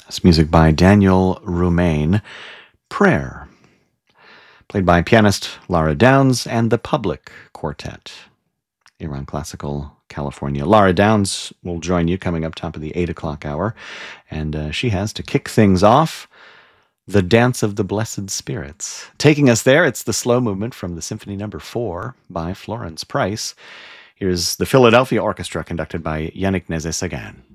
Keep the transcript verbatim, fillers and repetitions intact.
It's music by Daniel Roumain. Prayer, played by pianist Lara Downs and the Public Quartet. Here on Classical California. Lara Downs will join you coming up top of the eight o'clock hour, and uh, she has to kick things off the Dance of the Blessed Spirits. Taking us there, it's the slow movement from the Symphony Number four by Florence Price. Here's the Philadelphia Orchestra conducted by Yannick Nézet-Séguin.